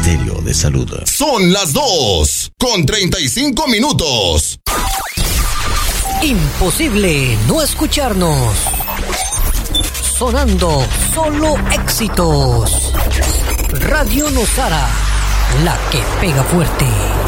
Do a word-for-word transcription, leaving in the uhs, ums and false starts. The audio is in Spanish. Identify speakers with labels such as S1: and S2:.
S1: Ministerio de Salud.
S2: Son las dos con treinta y cinco minutos.
S3: Imposible no escucharnos. Sonando solo éxitos. Radio Nosara, la que pega fuerte.